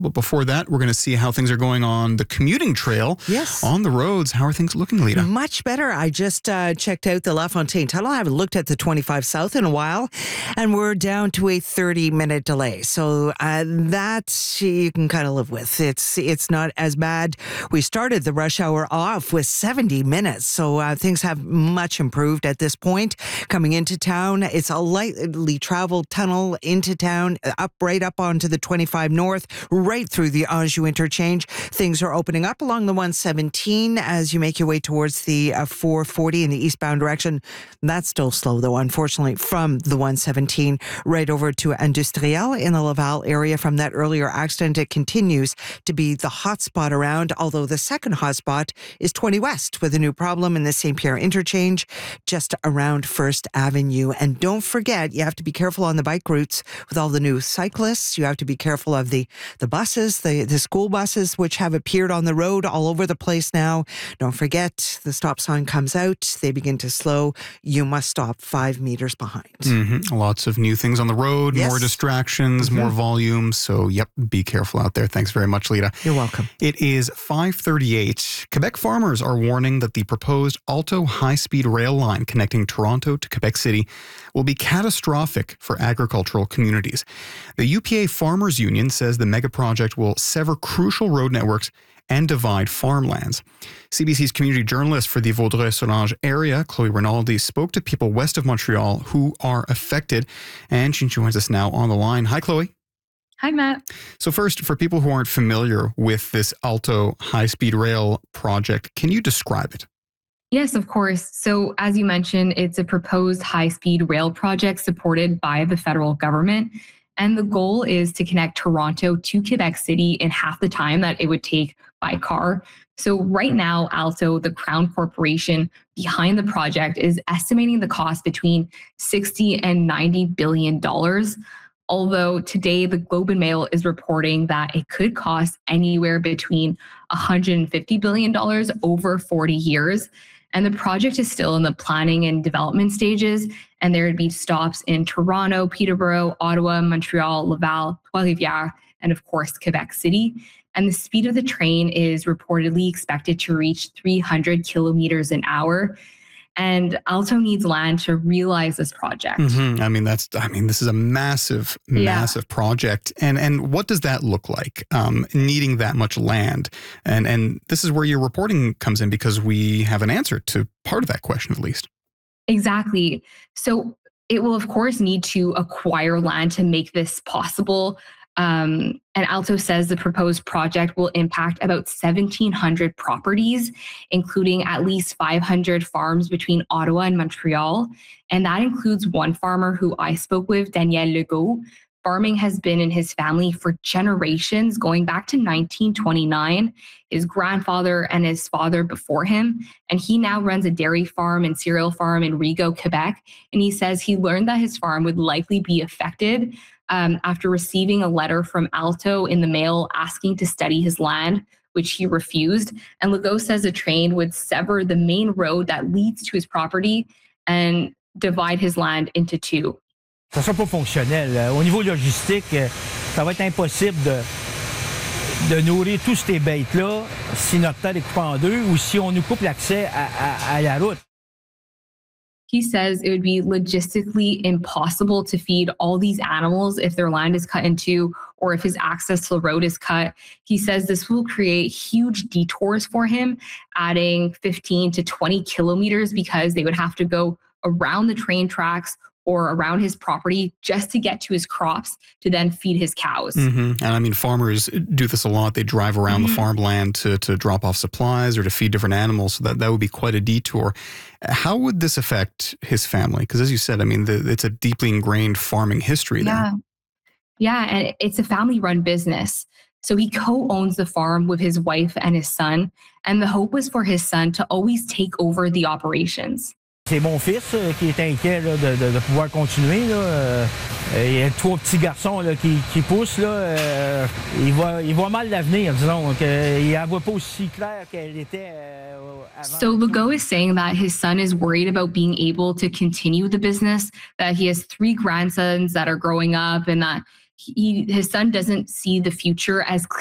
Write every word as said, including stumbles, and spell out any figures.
But before that, we're going to see how things are going on the commuting trail. Yes. On the roads. How are things looking, Lita? Much better. I just uh, checked out the LaFontaine Tunnel. I haven't looked at the twenty-five South in a while, and we're down to a thirty-minute delay. So uh, that you can kind of live with. It's it's not as bad. We started the rush hour off with seventy minutes, so uh, things have much improved at this point. Coming into town, it's a lightly traveled tunnel into town, up right up onto the twenty-five North, right through the Anjou interchange. Things are opening up along the one seventeen as you make your way towards the uh, four forty in the eastbound direction. That's still slow, though, unfortunately, from the one seventeen right over to Industriel in the Laval area. From that earlier accident, it continues to be the hot spot around, although the second hot spot is twenty West with a new problem in the Saint Pierre interchange just around First Avenue. And don't forget, you have to be careful on the bike routes with all the new cyclists. You have to be careful of the, the buses, the, the school buses, which have appeared on the road all over the place now. Don't forget, the stop sign comes out. They begin to slow. You must stop five meters behind. Mm-hmm. Lots of new things on the road, yes. more distractions, mm-hmm. more volume. So, yep, be careful out there. Thanks very much, Lita. You're welcome. It is five thirty-eight. Quebec farmers are warning that the proposed Alto high-speed rail line connecting Toronto to Quebec City will be catastrophic for agricultural communities. The U P A Farmers Union says the mega project will sever crucial road networks and divide farmlands. C B C's community journalist for the Vaudreuil-Soulanges area, Chloe Rinaldi, spoke to people west of Montreal who are affected, and she joins us now on the line. Hi, Chloe. Hi, Matt. So first, for people who aren't familiar with this Alto high-speed rail project, can you describe it? Yes, of course. So as you mentioned, it's a proposed high-speed rail project supported by the federal government. And the goal is to connect Toronto to Quebec City in half the time that it would take by car. So right now, Alto, the Crown Corporation behind the project, is estimating the cost between sixty and ninety billion dollars. Although today the Globe and Mail is reporting that it could cost anywhere between one hundred fifty billion dollars over forty years. And the project is still in the planning and development stages. And there would be stops in Toronto, Peterborough, Ottawa, Montreal, Laval, Trois-Rivières, and of course, Quebec City. And the speed of the train is reportedly expected to reach three hundred kilometers an hour. And Alto needs land to realize this project. Mm-hmm. I mean, that's, I mean, this is a massive, massive yeah. project. And and what does that look like, um, needing that much land? And, and this is where your reporting comes in, because we have an answer to part of that question, at least. Exactly. So it will, of course, need to acquire land to make this possible. Um, and Alto says the proposed project will impact about seventeen hundred properties, including at least five hundred farms between Ottawa and Montreal. And that includes one farmer who I spoke with, Daniel Legault. Farming has been in his family for generations, going back to nineteen twenty-nine, his grandfather and his father before him. And he now runs a dairy farm and cereal farm in Rigaud, Quebec. And he says he learned that his farm would likely be affected um, after receiving a letter from Alto in the mail asking to study his land, which he refused. And Legault says the train would sever the main road that leads to his property and divide his land into two. Ça sera pas fonctionnel. Au niveau logistique, ça va être impossible de, de nourrir tous ces bêtes-là si notre terre est coupée en deux ou si on nous coupe l'accès à, à, à la route. He says it would be logistically impossible to feed all these animals if their land is cut in two or if his access to the road is cut. He says this will create huge detours for him, adding fifteen to twenty kilometers because they would have to go around the train tracks or around his property just to get to his crops to then feed his cows. Mm-hmm. And I mean, farmers do this a lot. They drive around mm-hmm. the farmland to, to drop off supplies or to feed different animals. So that, that would be quite a detour. How would this affect his family? Because as you said, I mean, the, it's a deeply ingrained farming history there. Yeah. Yeah, and it's a family-run business. So he co-owns the farm with his wife and his son. And the hope was for his son to always take over the operations. C'est mon fils euh, qui est inquiet là, de, de, de pouvoir continuer. Là. Euh, il y a trois petits garçons là, qui, qui poussent. Là, euh, il, voit, il voit mal l'avenir, disons. Donc, euh, il ne voit pas aussi clair qu'elle était euh, avant. So Legault is saying that his son is worried about being able to continue the business, that he has three grandsons that are growing up, and that he his son doesn't see the future as